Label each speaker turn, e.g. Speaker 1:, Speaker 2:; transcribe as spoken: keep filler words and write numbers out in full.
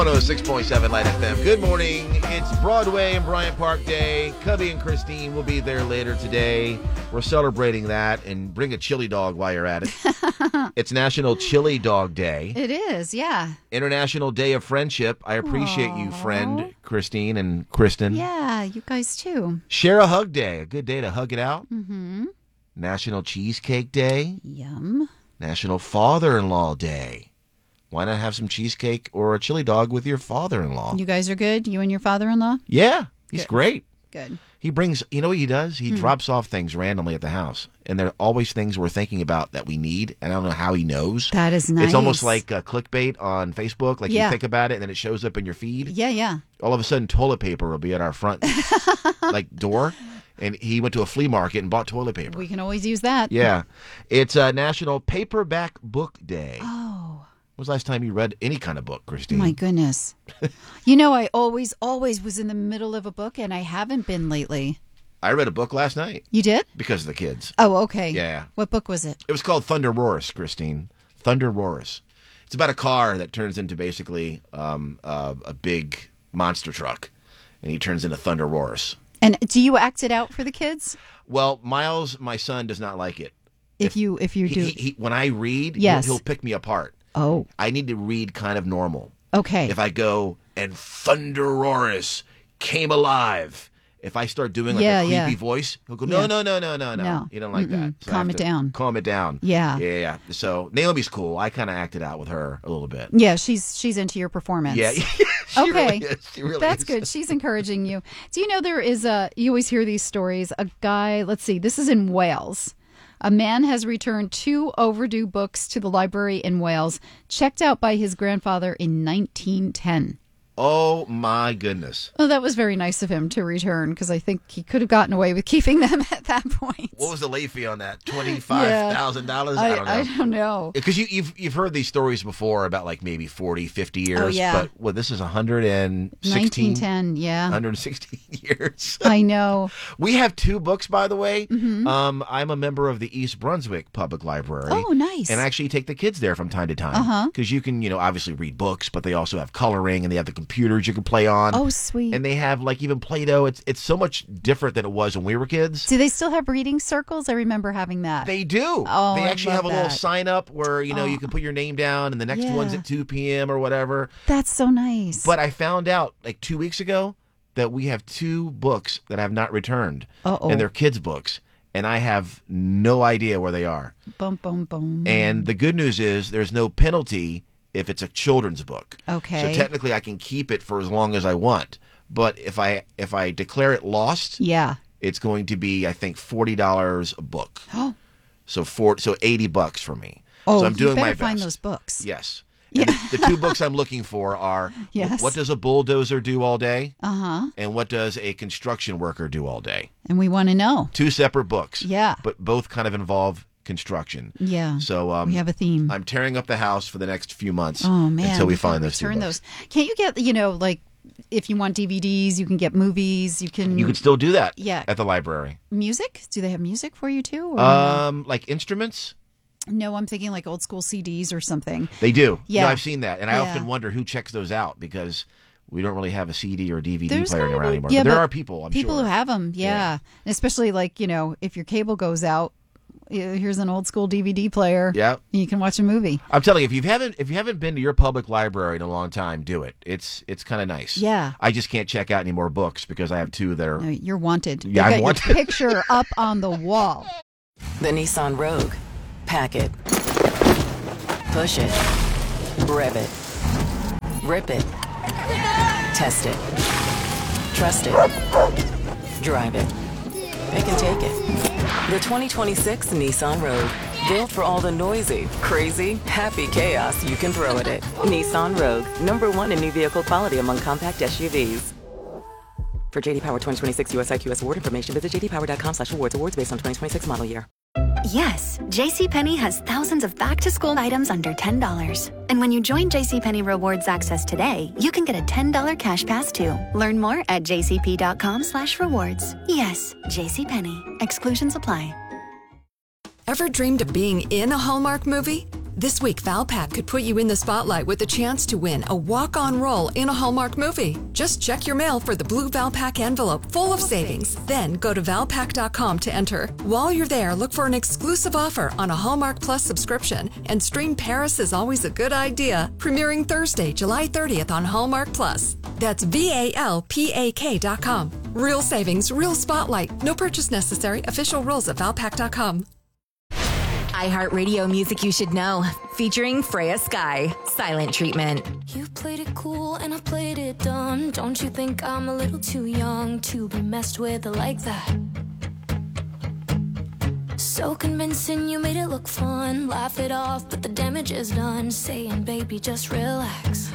Speaker 1: one oh six point seven Light F M. Good morning. It's Broadway and Bryant Park Day. Cubby and Christine will be there later today. We're celebrating that, and bring a chili dog while you're at it. It's National Chili Dog Day.
Speaker 2: It is, yeah.
Speaker 1: International Day of Friendship. I appreciate
Speaker 2: Aww.
Speaker 1: you, friend Christine and Kristen.
Speaker 2: Yeah, you guys too.
Speaker 1: Share a Hug Day. A good day to hug it out.
Speaker 2: Mm-hmm.
Speaker 1: National Cheesecake Day.
Speaker 2: Yum.
Speaker 1: National Father-in-Law Day. Why not have some cheesecake or a chili dog with your father-in-law?
Speaker 2: You guys are good? You and your father-in-law?
Speaker 1: Yeah, he's
Speaker 2: Good.
Speaker 1: great.
Speaker 2: Good.
Speaker 1: He brings, you know what he does? He
Speaker 2: Hmm.
Speaker 1: drops off things randomly at the house. And they're always things we're thinking about that we need. And I don't know how he knows.
Speaker 2: That is nice.
Speaker 1: It's almost like uh, clickbait on Facebook. Like
Speaker 2: Yeah.
Speaker 1: you think about it and then it shows up in your feed.
Speaker 2: Yeah, yeah.
Speaker 1: All of a sudden, toilet paper will be at our front like door. And he went to a flea market and bought toilet paper.
Speaker 2: We can always use that.
Speaker 1: Yeah. It's uh, National Paperback Book Day.
Speaker 2: Oh.
Speaker 1: When was the last time you read any kind of book, Christine?
Speaker 2: My goodness. You know, I always, always was in the middle of a book, and I haven't been lately.
Speaker 1: I read a book last night.
Speaker 2: You did?
Speaker 1: Because of the kids.
Speaker 2: Oh, okay.
Speaker 1: Yeah.
Speaker 2: What book was it?
Speaker 1: It was called Thunder Roars, Christine. Thunder Roars. It's about a car that turns into basically um, uh, a big monster truck, and he turns into Thunder Roars.
Speaker 2: And do you act it out for the kids?
Speaker 1: Well, Miles, my son, does not like it.
Speaker 2: If,
Speaker 1: If
Speaker 2: you if you
Speaker 1: He,
Speaker 2: do.
Speaker 1: he, he, when I read,
Speaker 2: Yes.
Speaker 1: he'll, he'll pick me apart.
Speaker 2: Oh,
Speaker 1: I need to read kind of normal.
Speaker 2: okay.
Speaker 1: If I go, and Thunder Roars came alive. If I start doing like
Speaker 2: Yeah,
Speaker 1: a creepy
Speaker 2: yeah.
Speaker 1: voice, he'll go, no,
Speaker 2: Yeah.
Speaker 1: no, no, no, no, no.
Speaker 2: No.
Speaker 1: You don't like
Speaker 2: Mm-mm.
Speaker 1: that. So I
Speaker 2: Calm
Speaker 1: have
Speaker 2: it
Speaker 1: to
Speaker 2: down.
Speaker 1: Calm it down.
Speaker 2: Yeah.
Speaker 1: Yeah, yeah. So Naomi's cool. I kind of acted out with her a little bit.
Speaker 2: Yeah, she's she's into your performance.
Speaker 1: Yeah. she
Speaker 2: Okay.
Speaker 1: Really is. She really
Speaker 2: That's
Speaker 1: is.
Speaker 2: good. She's encouraging you. Do you know there is a, you always hear these stories, a guy, let's see, this is in Wales. A man has returned two overdue books to the library in Wales, checked out by his grandfather in nineteen ten.
Speaker 1: Oh, my goodness.
Speaker 2: Oh, that was very nice of him to return, because I think he could have gotten away with keeping them at that point.
Speaker 1: What was the late fee on that? twenty-five thousand dollars?
Speaker 2: I,
Speaker 1: I don't know.
Speaker 2: I don't know.
Speaker 1: Because you, you've you've heard these stories before about like maybe forty, fifty years.
Speaker 2: Oh, yeah.
Speaker 1: But well, this is one hundred sixteen,
Speaker 2: nineteen ten, yeah.
Speaker 1: one hundred sixteen years.
Speaker 2: I know.
Speaker 1: We have two books, by the way.
Speaker 2: Mhm.
Speaker 1: Um, I'm a member of the East Brunswick Public Library.
Speaker 2: Oh, nice.
Speaker 1: And I actually take the kids there from time to time.
Speaker 2: Uh-huh.
Speaker 1: Because you can, you know, obviously read books, but they also have coloring and they have the computers you can play on.
Speaker 2: Oh, sweet.
Speaker 1: And they have like even Play-Doh. It's it's so much different than it was when we were kids.
Speaker 2: Do they still have reading circles? I remember having that.
Speaker 1: They do.
Speaker 2: Oh,
Speaker 1: they
Speaker 2: I
Speaker 1: actually
Speaker 2: love
Speaker 1: have a little
Speaker 2: that.
Speaker 1: sign up where, you know,
Speaker 2: Oh.
Speaker 1: you can put your name down and the next
Speaker 2: Yeah.
Speaker 1: one's at two p.m. or whatever.
Speaker 2: That's so nice.
Speaker 1: But I found out like two weeks ago that we have two books that I have not returned.
Speaker 2: Uh-oh.
Speaker 1: And they're kids' books. And I have no idea where they are.
Speaker 2: Boom, boom, boom.
Speaker 1: And the good news is there's no penalty if it's a children's book.
Speaker 2: Okay.
Speaker 1: So technically I can keep it for as long as I want. But if I if I declare it lost,
Speaker 2: Yeah.
Speaker 1: it's going to be, I think, forty dollars a book.
Speaker 2: Oh,
Speaker 1: So four, so eighty bucks for me.
Speaker 2: oh
Speaker 1: so I'm doing
Speaker 2: you better
Speaker 1: my best.
Speaker 2: find those books.
Speaker 1: Yes.
Speaker 2: Yeah.
Speaker 1: And the, the two books I'm looking for are
Speaker 2: Yes.
Speaker 1: what does a bulldozer do all day
Speaker 2: Uh-huh.
Speaker 1: and what does a construction worker do all day?
Speaker 2: And we want to know.
Speaker 1: Two separate books.
Speaker 2: Yeah.
Speaker 1: But both kind of involve construction.
Speaker 2: Yeah.
Speaker 1: So um,
Speaker 2: we have a theme.
Speaker 1: I'm tearing up the house for the next few months
Speaker 2: Oh, man.
Speaker 1: until we
Speaker 2: we
Speaker 1: find
Speaker 2: gotta
Speaker 1: those two
Speaker 2: return
Speaker 1: books.
Speaker 2: those. Can't you get, you know, like, if you want D V Ds, you can get movies, you can...
Speaker 1: You can still do that
Speaker 2: Yeah.
Speaker 1: at the library.
Speaker 2: Music? Do they have music for you, too? Or
Speaker 1: Um, like instruments?
Speaker 2: no, I'm thinking like old school C Ds or something.
Speaker 1: They do.
Speaker 2: Yeah.
Speaker 1: No, I've seen that. And I
Speaker 2: Yeah.
Speaker 1: often wonder who checks those out because we don't really have a C D or D V D
Speaker 2: There's
Speaker 1: player
Speaker 2: gotta
Speaker 1: around
Speaker 2: be-
Speaker 1: anymore.
Speaker 2: yeah,
Speaker 1: but there
Speaker 2: but
Speaker 1: are people, I'm
Speaker 2: People
Speaker 1: sure.
Speaker 2: who have them, yeah.
Speaker 1: Yeah.
Speaker 2: And especially like, you know, if your cable goes out, eh, here's an old school D V D player.
Speaker 1: Yeah.
Speaker 2: You can watch a movie.
Speaker 1: I'm telling you, if you haven't if you haven't been to your public library in a long time, do it. It's it's kind of nice.
Speaker 2: Yeah.
Speaker 1: I just can't check out any more books because I have two that are.
Speaker 2: No, you're wanted.
Speaker 1: Yeah,
Speaker 2: They
Speaker 1: I'm
Speaker 2: got
Speaker 1: wanted.
Speaker 2: your picture up on the wall.
Speaker 3: The Nissan Rogue. Pack it. Push it. Rev it. Rip it. Test it. Trust it. Drive it. It can take it. The twenty twenty-six Nissan Rogue. Built for all the noisy, crazy, happy chaos you can throw at it. Nissan Rogue. Number one in new vehicle quality among compact S U Vs. For J D Power twenty twenty-six U S I Q S award information, visit jdpower.com slash awards. Awards based on twenty twenty-six model year.
Speaker 4: Yes, JCPenney has thousands of back-to-school items under ten dollars. And when you join JCPenney Rewards Access today, you can get a ten dollars cash pass too. Learn more at jcp.com slash rewards. Yes, JCPenney. Exclusions apply.
Speaker 5: Ever dreamed of being in a Hallmark movie? This week, Valpak could put you in the spotlight with the chance to win a walk-on role in a Hallmark movie. Just check your mail for the blue Valpak envelope full of savings. Then go to valpak dot com to enter. While you're there, look for an exclusive offer on a Hallmark Plus subscription and stream Paris is Always a Good Idea, premiering Thursday, July thirtieth on Hallmark Plus. That's V A L P A K dot com. Real savings, real spotlight. No purchase necessary. Official rules at valpak dot com.
Speaker 6: iHeartRadio music you should know, featuring Freya Sky, Silent Treatment.
Speaker 7: You played it cool and I played it dumb. Don't you think I'm a little too young to be messed with like that? So convincing, you made it look fun. Laugh it off, but the damage is done. Saying, baby, just relax.